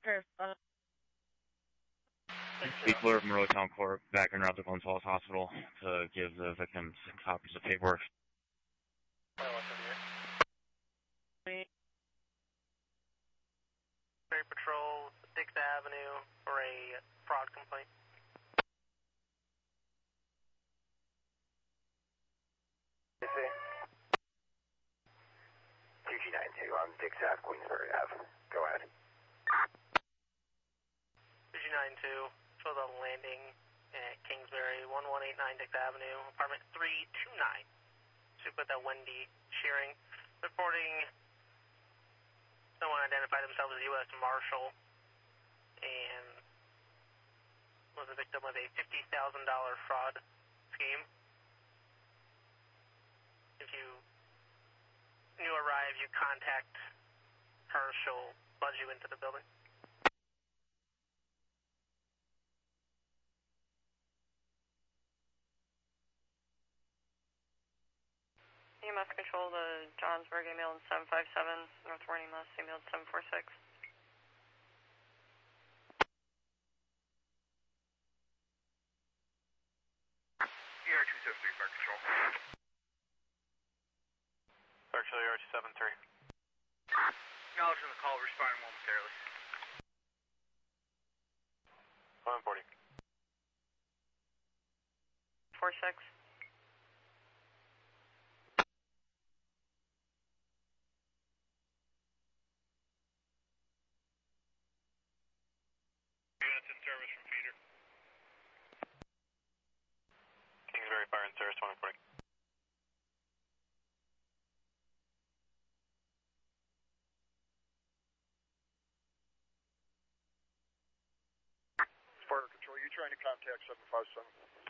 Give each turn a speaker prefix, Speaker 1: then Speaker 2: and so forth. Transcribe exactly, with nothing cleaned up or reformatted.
Speaker 1: People of Monroe Town Court back en route to Glens Falls Hospital to give the victims copies of paperwork.
Speaker 2: Patrol sixth Avenue for a fraud complaint.
Speaker 3: two G nine two on sixth Avenue, Queensbury Ave. Go ahead.
Speaker 2: two G nine two, show the landing at Kingsbury, one one eight nine Dix Avenue, apartment three two nine. Should put that Wendy Shearing. Reporting someone identified themselves as U S Marshal and was a victim of a fifty thousand dollars fraud scheme. If you you arrive, you contact her, she'll buzz you into the building.
Speaker 4: E M S control to Johnsburg, emailed seven five seven, North Warning Mess, emailed seven four six.
Speaker 3: E R two seven three, Fire Control.
Speaker 2: Fire Control, E R two seven three.
Speaker 3: Acknowledging the call, responding momentarily.
Speaker 2: one forty.
Speaker 4: four six.
Speaker 3: Units in service from Peter.
Speaker 2: Kingsbury Fire and Service, one forty.
Speaker 3: Fire Control, you trying to contact seven five seven?